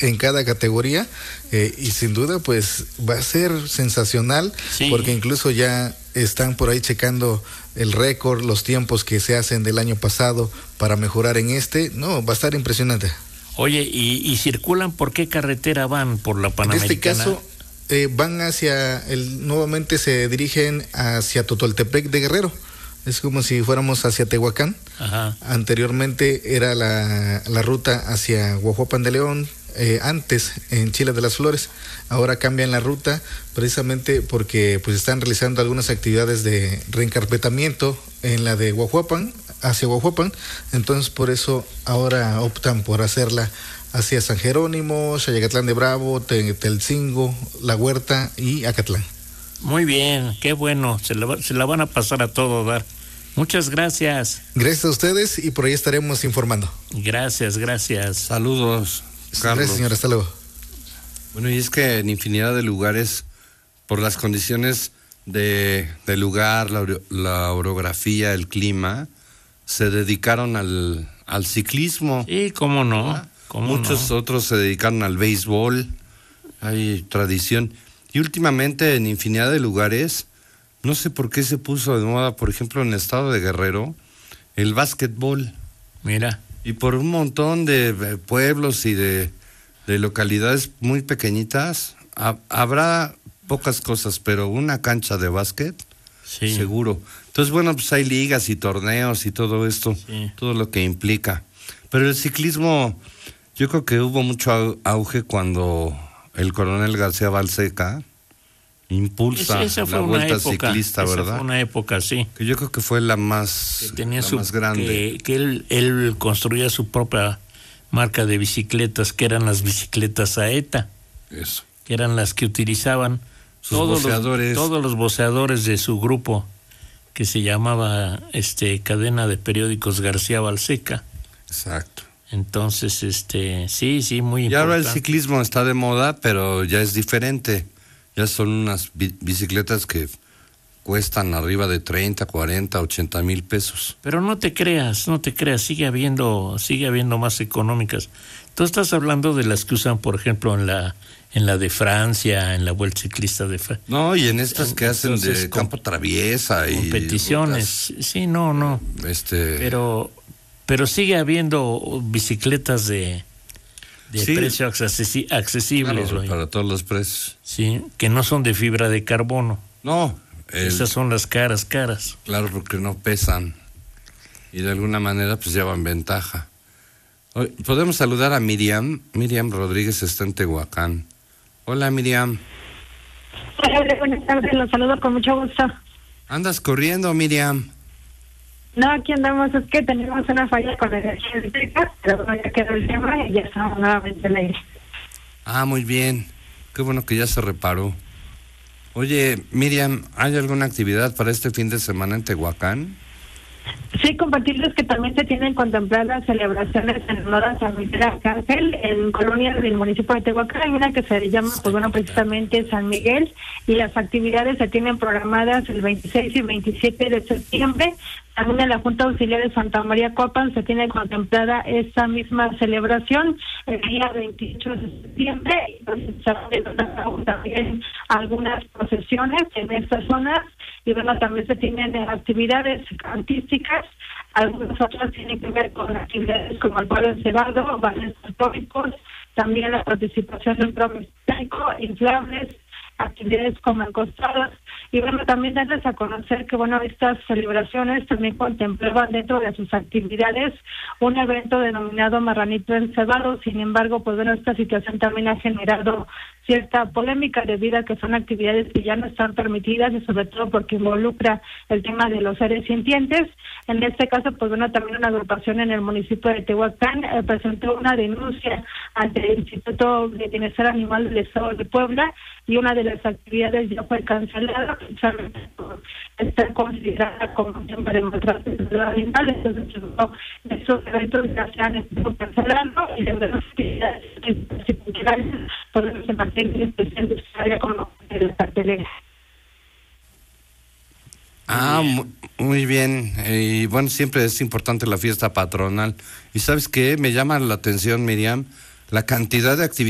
en cada categoría, y sin duda pues va a ser sensacional, sí, porque incluso ya están por ahí checando el récord, los tiempos que se hacen del año pasado para mejorar en no, va a estar impresionante. Oye, ¿y circulan por qué carretera van? ¿Por la Panamericana? En este caso van nuevamente se dirigen hacia Totoltepec de Guerrero. Es como si fuéramos hacia Tehuacán. Ajá. Anteriormente era la ruta hacia Guajuapan de León, antes en Chile de las Flores. Ahora cambian la ruta precisamente porque pues están realizando algunas actividades de reencarpetamiento en la de Guajuapan, hacia Guajuapan. Entonces por eso ahora optan por hacerla hacia San Jerónimo, Xayacatlán de Bravo, Telcingo, La Huerta y Acatlán. Muy bien, qué bueno, se la van a pasar a todo dar. Muchas gracias. Gracias a ustedes y por ahí estaremos informando. Gracias. Saludos, Carlos. Gracias, señora, hasta luego. Bueno, y es que en infinidad de lugares, por las condiciones del lugar, la orografía, el clima, se dedicaron al ciclismo. Sí, cómo no. Muchos otros se dedicaron al béisbol, hay tradición. Y últimamente en infinidad de lugares, no sé por qué se puso de moda, por ejemplo en el estado de Guerrero, el básquetbol. Mira. Y por un montón de pueblos y de localidades muy pequeñitas, habrá pocas cosas, pero una cancha de básquet, sí, seguro. Entonces, bueno, pues hay ligas y torneos y todo esto, sí, todo lo que implica. Pero el ciclismo, yo creo que hubo mucho auge cuando el coronel García Balseca impulsa la vuelta ciclista, ¿verdad? Esa fue una época, sí. Que yo creo que fue la más grande. Que él construía su propia marca de bicicletas, que eran las bicicletas Aeta. Eso. Que eran las que utilizaban todos los voceadores de su grupo, que se llamaba Cadena de Periódicos García Balseca. Exacto. Entonces, sí, muy importante. Y ahora el ciclismo está de moda, pero ya es diferente. Ya son unas bicicletas que cuestan arriba de 30, 40, 80 mil pesos. Pero no te creas, sigue habiendo más económicas. Tú estás hablando de las que usan, por ejemplo, en la de Francia, en la Vuelta Ciclista de Francia. No, y en estas que hacen de campo traviesa y competiciones. Sí, no. Pero sigue habiendo bicicletas de sí, precio accesibles. Claro, para todos los precios. Sí, que no son de fibra de carbono. No. Esas son las caras. Claro, porque no pesan. Y de alguna manera pues llevan ventaja. Podemos saludar a Miriam. Miriam Rodríguez está en Tehuacán. Hola, Miriam. Hola, buenas tardes. Los saludo con mucho gusto. ¿Andas corriendo, Miriam? No, aquí andamos, es que tenemos una falla con la energía eléctrica, pero ya quedó el tema y ya estamos nuevamente en el aire. Ah, muy bien. Qué bueno que ya se reparó. Oye, Miriam, ¿hay alguna actividad para este fin de semana en Tehuacán? Sí, compartirles que también se tienen contempladas celebraciones en honor a San Miguel Arcángel en colonias del municipio de Tehuacán. Hay una que se llama, precisamente San Miguel, y las actividades se tienen programadas el 26 y 27 de septiembre. También en la Junta Auxiliar de Santa María Copan se tiene contemplada esta misma celebración el día 28 de septiembre. Entonces se van a llevar también algunas procesiones en estas zonas. Y bueno, también se tienen actividades artísticas, algunas otras tienen que ver con actividades como el palo encebado, bailes folclóricos, también la participación de un programa mecánico, inflables, actividades como encostadas. Y bueno, también darles a conocer que bueno, estas celebraciones también contemplaban dentro de sus actividades un evento denominado Marranito Encebado. Sin embargo, pues bueno, esta situación también ha generado cierta polémica debido a que son actividades que ya no están permitidas y sobre todo porque involucra el tema de los seres sintientes. En este caso, pues bueno, también una agrupación en el municipio de Tehuacán presentó una denuncia ante el Instituto de Bienestar Animal del Estado de Puebla y una de las actividades ya fue cancelada precisamente por estar considerada como un tema de maltrato animal. Entonces, esos eventos ya se han estado cancelando y de las actividades culturales pues se mantienen especialmente en esta área como de la cartelera. Ah, muy bien. Y bueno, siempre es importante la fiesta patronal. ¿Y sabes qué? Me llama la atención, Miriam, la cantidad de actividades